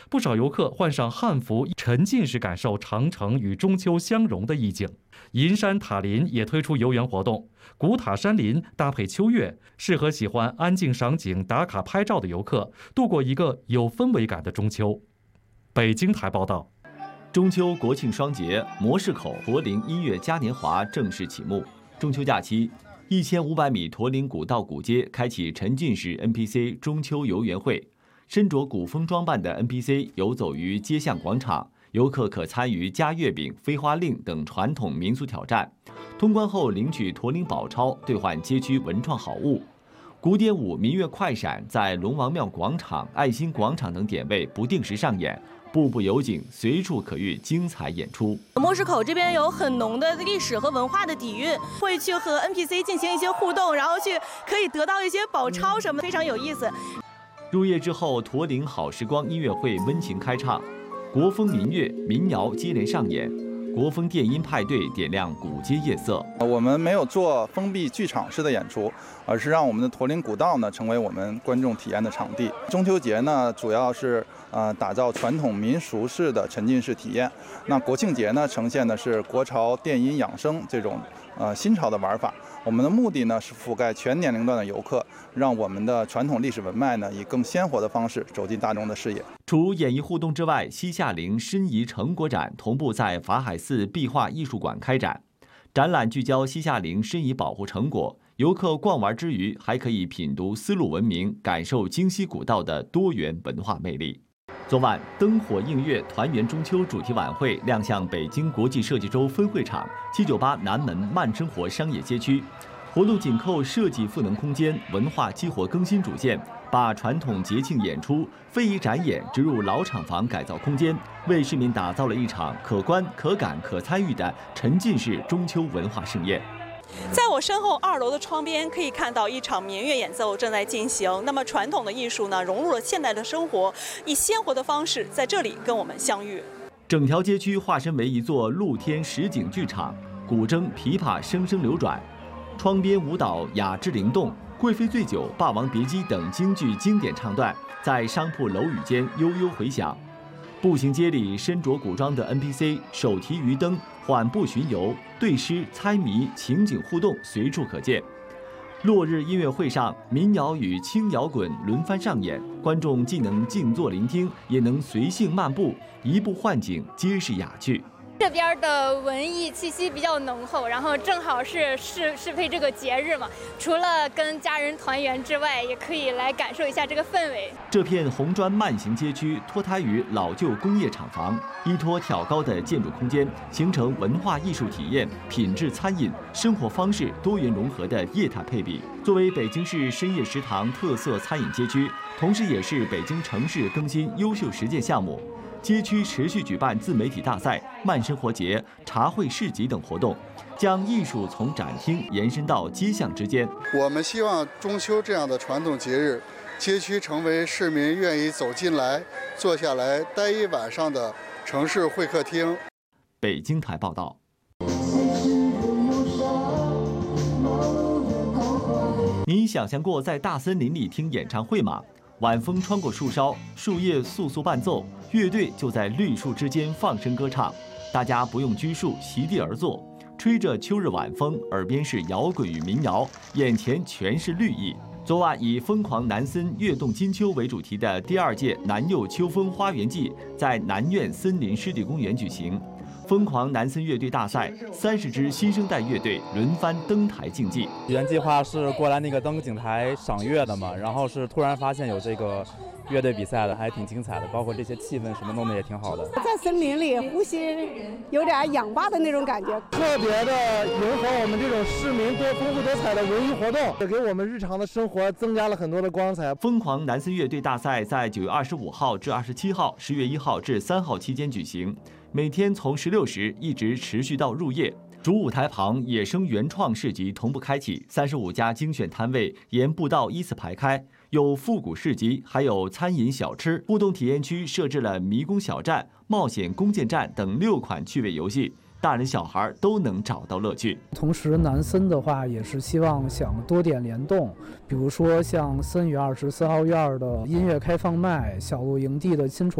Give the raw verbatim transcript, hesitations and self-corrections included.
不少游客换上汉服，沉浸式感受长城与中秋相融的意境。银山塔林也推出游园活动，古塔山林搭配秋月，适合喜欢安静赏景、打卡拍照的游客度过一个有氛围感的中秋。北京台报道。 中秋国庆双节，模式口驼铃音乐嘉年华正式启幕。中秋假期，一千五百米驼铃古道古街开启沉浸式 N P C 中秋游园会，身着古风装扮的 N P C 游走于街巷广场，游客可参与夹月饼、飞花令等传统民俗挑战。通关后领取驼铃宝钞，兑换街区文创好物。古典舞、民乐快闪在龙王庙广场、爱心广场等点位不定时上演，步步有景，随处可遇精彩演出。 模式口这边有很浓的历史和文化的底蕴，会去和 N P C 进行一些互动，然后去可以得到一些宝钞什么，非常有意思。 入夜之后，驼铃好时光音乐会温情开唱，国风民乐、民谣接连上演。国风电音派对点亮古街夜色。 我们没有做封闭剧场式的演出，而是让我们的驼铃古道呢成为我们观众体验的场地。中秋节呢，主要是呃打造传统民俗式的沉浸式体验。那国庆节呢，呈现的是国潮电音养生这种呃新潮的玩法。我们的目的呢是覆盖全年龄段的游客，让我们的传统历史文脉呢以更鲜活的方式走进大众的视野。 除演艺互动之外，西夏陵申遗成果展同步在法海寺壁画艺术馆开展，展览聚焦西夏陵申遗保护成果。游客逛玩之余，还可以品读丝路文明，感受京西古道的多元文化魅力。昨晚，灯火映月团圆中秋主题晚会亮相北京国际设计周分会场七九八南门慢生活商业街区。活动紧扣设计赋能空间、文化激活更新主线，把传统节庆演出非遗展演植入老厂房改造空间，为市民打造了一场可观、可感、可参与的沉浸式中秋文化盛宴。 在我身后二楼的窗边，可以看到一场民乐演奏正在进行。那么传统的艺术呢，融入了现代的生活，以鲜活的方式在这里跟我们相遇。 整条街区化身为一座露天实景剧场，古筝、琵琶声声流转，窗边舞蹈雅致灵动，《贵妃醉酒》《霸王别姬》等京剧经典唱段在商铺楼宇间悠悠回响。步行街里身着古装的 N P C 手提鱼灯缓步巡游，对诗、猜谜、情景互动随处可见。落日音乐会上，民谣与轻摇滚轮番上演，观众既能静坐聆听，也能随性漫步，移步换景，皆是雅趣。 这边的文艺气息比较浓厚，然后正好是适适配这个节日嘛，除了跟家人团圆之外，也可以来感受一下这个氛围。 这片红砖慢行街区脱胎于老旧工业厂房，依托挑高的建筑空间，形成文化艺术体验、品质餐饮、生活方式多元融合的业态配比。作为北京市深夜食堂特色餐饮街区，同时也是北京城市更新优秀实践项目。街区持续举办自媒体大赛、慢生活节、茶会市集等活动，将艺术从展厅延伸到街巷之间。 我们希望中秋这样的传统节日，街区成为市民愿意走进来、坐下来待一晚上的城市会客厅。 北京台报道。你想象过在大森林里听演唱会吗？晚风穿过树梢，树叶簌簌伴奏，乐队就在绿树之间放声歌唱。大家不用拘束，席地而坐，吹着秋日晚风，耳边是摇滚与民谣，眼前全是绿意。昨晚以疯狂南森跃动金秋为主题的第二届南柚秋风花园季在南苑森林湿地公园举行。疯狂南森乐队大赛，三十支新生代乐队轮番登台竞技。 原计划是过来那个登景台赏月的嘛，然后是突然发现有这个乐队比赛的，还挺精彩的，包括这些气氛什么弄得也挺好的。 在森林里呼吸有点氧吧的那种感觉， 特别的融合我们这种市民多丰富多彩的文艺活动，也给我们日常的生活增加了很多的光彩。 疯狂南森乐队大赛在九月二十五号至二十七号、十月一号至三号期间举行。每天从十六时一直持续到入夜。主舞台旁野生原创市集同步开启，三十五家精选摊位沿步道依次排开，有复古市集，还有餐饮小吃。互动体验区设置了迷宫小站、冒险弓箭战等六款趣味游戏，大人小孩都能找到乐趣。 同时南森的话也是希望想多点联动，比如说像森宇二十四号院的音乐开放麦、小鹿营地的新宠